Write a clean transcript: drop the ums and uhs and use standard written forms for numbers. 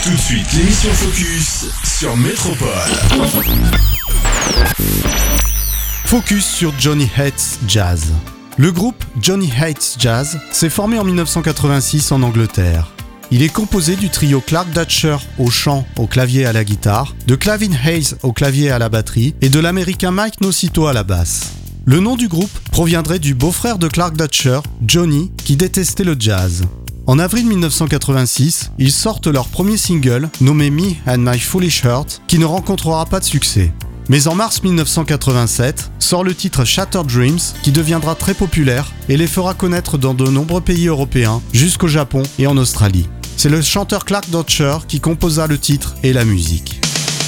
Tout de suite, l'émission Focus sur Métropole. Focus sur Johnny Hates Jazz. Le groupe Johnny Hates Jazz s'est formé en 1986 en Angleterre. Il est composé du trio Clark Dutcher au chant, au clavier et à la guitare, de Clavin Hayes au clavier et à la batterie et de l'américain Mike Nocito à la basse. Le nom du groupe proviendrait du beau-frère de Clark Dutcher, Johnny, qui détestait le jazz. En avril 1986, ils sortent leur premier single, nommé Me and My Foolish Heart, qui ne rencontrera pas de succès. Mais en mars 1987, sort le titre Shattered Dreams, qui deviendra très populaire et les fera connaître dans de nombreux pays européens, jusqu'au Japon et en Australie. C'est le chanteur Clark Dutcher qui composa le titre et la musique.